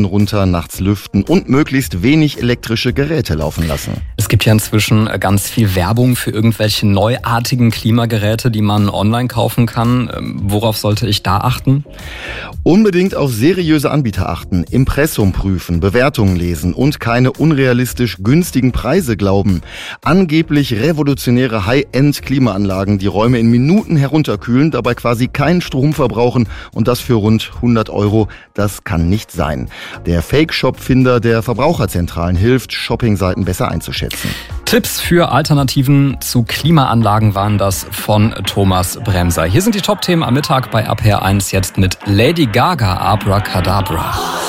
runter, nachts lüften und möglichst wenig elektrische Geräte laufen lassen. Es gibt ja inzwischen ganz viel Werbung für irgendwelche neuartigen Klimageräte, die man online kaufen kann. Worauf sollte ich da achten? Unbedingt auf seriöse Anbieter achten, Impressum prüfen, Bewertungen lesen und keine unrealistisch günstigen Preise glauben. Angeblich revolutionäre High-End-Klimaanlagen, die Räume in Minuten herunterkühlen, dabei quasi keinen Strom verbrauchen und das für rund 100 €, das kann nicht sein. Der Fake-Shop-Finder der Verbraucherzentralen hilft, Shoppingseiten besser einzuschätzen. Tipps für Alternativen zu Klimaanlagen waren das von Thomas Bremser. Hier sind die Top-Themen am Mittag bei RPR 1 jetzt mit Lady Gaga, Abracadabra.